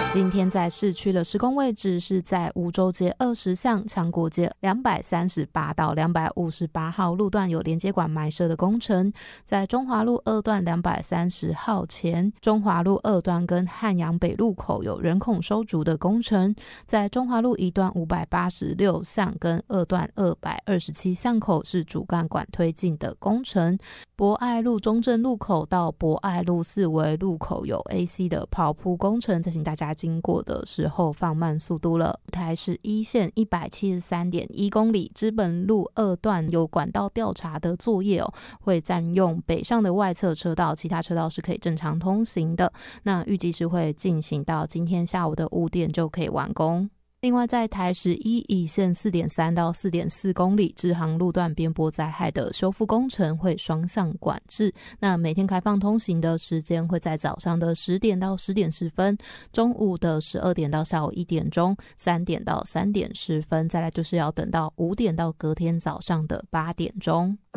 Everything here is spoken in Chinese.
今天在市区的施工位置是在梧州街20巷、强国街238到258号路段有连接管埋设的工程，在中华路2段230号前，中华路2段跟汉阳北路口有人孔收竹的工程，在中华路1段586巷跟2段227巷口是主干管推进的工程，博爱路中正路口到博爱路4维路口有 AC 的刨铺工程，再请大家经过的时候放慢速度了。台市1线 173.1 公里，知本路2段有管道调查的作业会占用北上的外侧车道，其他车道是可以正常通行的。那预计是会进行到今天下午的5点就可以完工。另外在台11乙线 4.3 到 4.4 公里支航路段边坡灾害的修复工程会双向管制，那每天开放通行的时间会在早上的10点到10点10分，中午的12点到下午1点钟，3点到3点10分，再来就是要等到5点到隔天早上的8点钟。